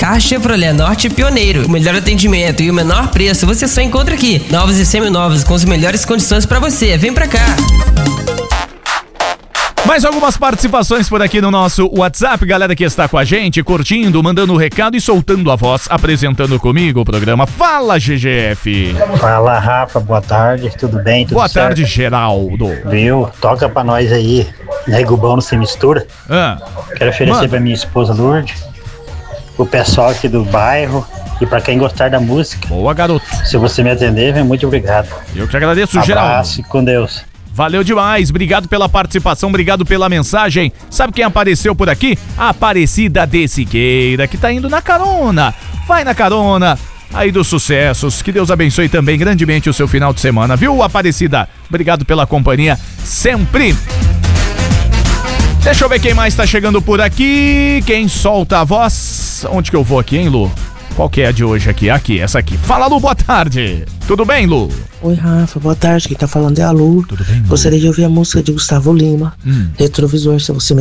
Car Chevrolet Norte pioneiro. O melhor atendimento e o menor preço você só encontra aqui. Novos e seminovos com as melhores condições pra você. Vem pra cá. Mais algumas participações por aqui no nosso WhatsApp, galera que está com a gente, curtindo, mandando um recado e soltando a voz, apresentando comigo o programa Fala GGF. Fala Rafa, boa tarde, tudo bem? Tudo boa certo? Tarde, Geraldo. Viu? Toca pra nós aí, Nego Bom não se mistura. Quero oferecer pra minha esposa Lourdes, o pessoal aqui do bairro e pra quem gostar da música. Boa, garoto. Se você me atender, muito obrigado. Eu que agradeço, Geraldo. Abraço e com Deus. Valeu demais, obrigado pela participação, obrigado pela mensagem. Sabe quem apareceu por aqui? A Aparecida de Siqueira, que tá indo na carona. Vai na carona aí dos sucessos. Que Deus abençoe também grandemente o seu final de semana, viu, Aparecida? Obrigado pela companhia sempre. Deixa eu ver quem mais tá chegando por aqui. Quem solta a voz? Onde que eu vou aqui, hein, Lu? Qual que é a de hoje aqui? Aqui, essa aqui. Fala, Lu, boa tarde. Tudo bem, Lu? Oi, Rafa, boa tarde. Quem tá falando é a Lu. Tudo bem, Lu? Gostaria de ouvir a música de Gustavo Lima, Retrovisor, se você me